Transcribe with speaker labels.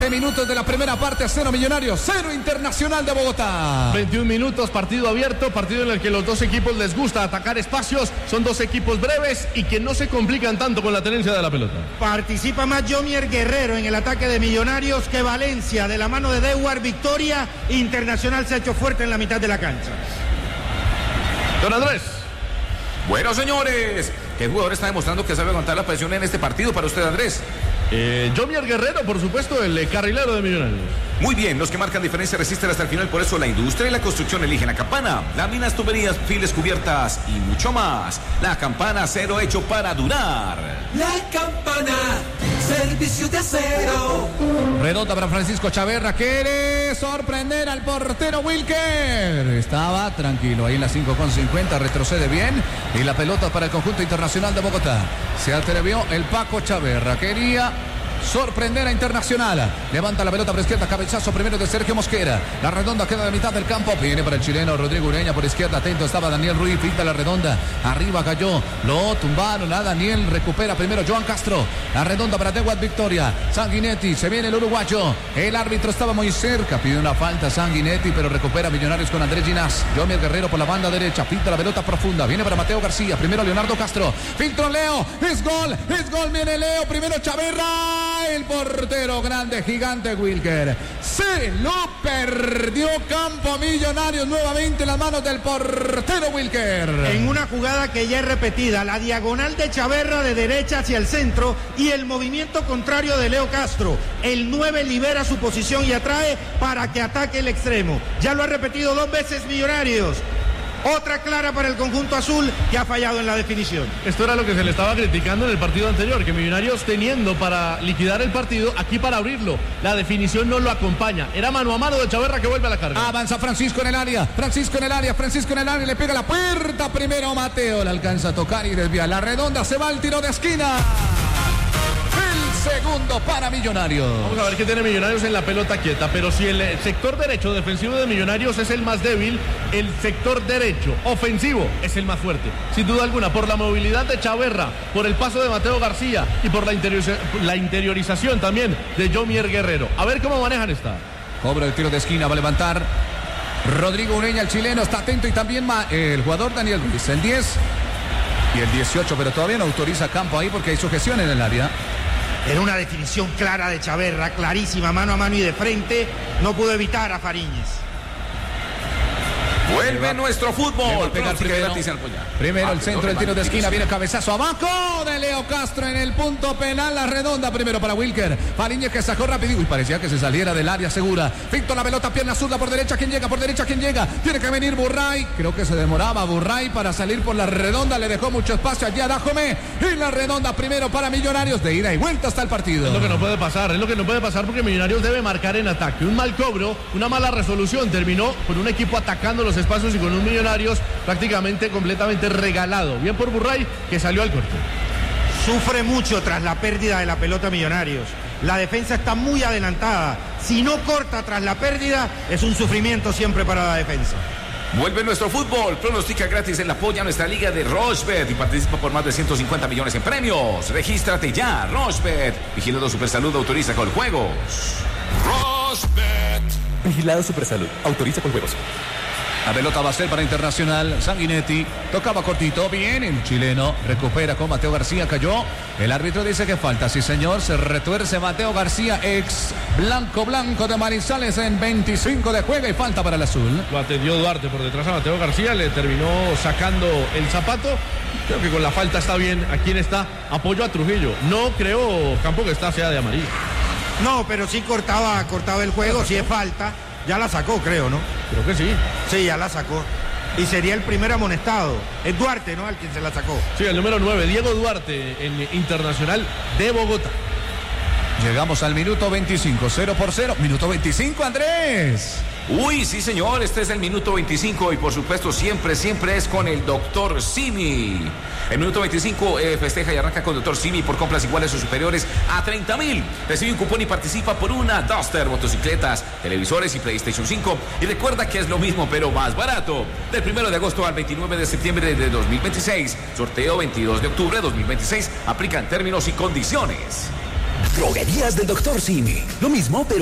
Speaker 1: Minutos de la primera parte, 0 Millonarios, 0 Internacional de Bogotá.
Speaker 2: 21 minutos, partido abierto, partido en el que los dos equipos les gusta atacar espacios, son dos equipos breves y que no se complican tanto con la tenencia de la pelota.
Speaker 3: Participa más Jomier Guerrero en el ataque de Millonarios que Valencia, de la mano de Dewar, victoria. Internacional se ha hecho fuerte en la mitad de la cancha.
Speaker 2: Don Andrés.
Speaker 4: Bueno, señores, ¿qué jugador está demostrando que sabe aguantar la presión en este partido para usted, Andrés?
Speaker 2: Jomier Guerrero, por supuesto, el carrilero de Millonarios.
Speaker 4: Muy bien, los que marcan diferencia resisten hasta el final, por eso la industria y la construcción eligen La Campana. Láminas, tuberías, files, cubiertas y mucho más. La Campana, acero hecho para durar.
Speaker 5: La Campana, servicio de acero.
Speaker 1: Redonda para Francisco Chaverra, quiere sorprender al portero Wilker. Estaba tranquilo ahí en la 5:50, retrocede bien. Y la pelota para el conjunto Internacional de Bogotá. Se atrevió el Paco Chaverra, quería sorprender a Internacional. Levanta la pelota por izquierda, cabezazo primero de Sergio Mosquera. La redonda queda de mitad del campo. Viene para el chileno Rodrigo Ureña por izquierda. Atento estaba Daniel Ruiz. Pinta la redonda. Arriba cayó. Lo tumbaron a Daniel. Recupera primero Joan Castro. La redonda para Dewar Victoria. Sanguinetti. Se viene el uruguayo. El árbitro estaba muy cerca. Pide una falta Sanguinetti, pero recupera Millonarios con Andrés Ginás. Jomier Guerrero por la banda derecha. Pinta la pelota profunda. Viene para Mateo García. Primero Leonardo Castro. Filtro Leo. Es gol. Es gol. Viene Leo. Primero Chaverra. El portero grande, gigante Wilker. Se lo perdió Campo Millonarios nuevamente en las manos del portero Wilker.
Speaker 3: En una jugada que ya es repetida, la diagonal de Chaverra de derecha hacia el centro y el movimiento contrario de Leo Castro. El 9 libera su posición y atrae para que ataque el extremo. Ya lo ha repetido 2 veces Millonarios. Otra clara para el conjunto azul que ha fallado en la definición.
Speaker 2: Esto era lo que se le estaba criticando en el partido anterior, que Millonarios teniendo para liquidar el partido, aquí para abrirlo, la definición no lo acompaña. Era mano a mano de Chaverra que vuelve a la carga.
Speaker 1: Avanza Francisco en el área, Francisco en el área, le pega la puerta primero Mateo, la alcanza a tocar y desvía. La redonda, se va al tiro de esquina. Segundo para Millonarios.
Speaker 2: Vamos a ver qué tiene Millonarios en la pelota quieta, pero si el sector derecho defensivo de Millonarios es el más débil, el sector derecho ofensivo es el más fuerte. Sin duda alguna, por la movilidad de Chaverra, por el paso de Mateo García y por la interiorización también de Jomier Guerrero. A ver cómo manejan esta.
Speaker 1: Cobra el tiro de esquina, va a levantar Rodrigo Ureña, el chileno, está atento y también el jugador Daniel Ruiz, el 10 y el 18, pero todavía no autoriza campo ahí porque hay sujeción en el área.
Speaker 3: Era una definición clara de Chaverra, clarísima, mano a mano y de frente. No pudo evitar a Fariñez.
Speaker 4: Vuelve nuestro fútbol.
Speaker 1: Primero el centro del tiro de esquina. Viene el cabezazo abajo de Leo Castro en el punto penal. La redonda primero para Wilker. Fariñez que sacó rápido. Uy, parecía que se saliera del área segura. Pinto la pelota, pierna zurda por derecha. ¿Quién llega? Por derecha, ¿quién llega? Tiene que venir Burray. Creo que se demoraba Burray para salir por la redonda. Le dejó mucho espacio allá a Dajome. Y la redonda primero para Millonarios. De ida y vuelta hasta el partido.
Speaker 2: Es lo que no puede pasar porque Millonarios debe marcar en ataque. Un mal cobro, una mala resolución. Terminó con un equipo atacando los espacios y con un Millonarios prácticamente completamente regalado. Bien por Burray que salió al corte.
Speaker 3: Sufre mucho tras la pérdida de la pelota Millonarios. La defensa está muy adelantada. Si no corta tras la pérdida, es un sufrimiento siempre para la defensa.
Speaker 4: Vuelve nuestro fútbol. Pronostica gratis en la polla nuestra liga de Rochebet y participa por más de 150 millones en premios. Regístrate ya, Rochebet. Vigilado Supersalud, autoriza con juegos.
Speaker 6: Rochebet. Vigilado Supersalud, autoriza con juegos.
Speaker 1: La pelota va a ser para Internacional. Sanguinetti tocaba cortito. Bien el chileno. Recupera con Mateo García. Cayó. El árbitro dice que falta. Sí, señor. Se retuerce Mateo García. Ex blanco de Manizales en 25 de juego y falta para el azul.
Speaker 2: Lo atendió Duarte por detrás a Mateo García. Le terminó sacando el zapato. Creo que con la falta está bien. ¿A quién está? Apoyo a Trujillo. No creo, Campo, que esta sea de amarillo.
Speaker 3: No, pero sí cortaba el juego. Si es falta. Ya la sacó, creo, ¿no?
Speaker 2: Creo que sí.
Speaker 3: Sí, ya la sacó. Y sería el primer amonestado. Es Duarte, ¿no? Al quien se la sacó.
Speaker 2: Sí, el número 9, Diego Duarte, en Internacional de Bogotá.
Speaker 1: Llegamos al minuto 25, 0-0. Minuto 25, Andrés.
Speaker 4: Uy, sí, señor, este es el minuto 25 y por supuesto siempre es con el doctor Simi. El minuto 25 festeja y arranca con doctor Simi por compras iguales o superiores a 30,000. Recibe un cupón y participa por una Duster, motocicletas, televisores y PlayStation 5. Y recuerda que es lo mismo pero más barato. Del 1 de agosto al 29 de septiembre de 2026. Sorteo 22 de octubre de 2026. Aplican términos y condiciones.
Speaker 7: Droguerías del Dr. Simi. Lo mismo, pero